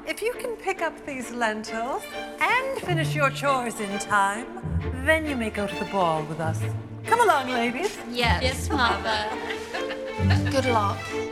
if you can pick up these lentils and finish your chores in time, then you may go to the ball with us. Come along, ladies. Yes, Mother. Good luck.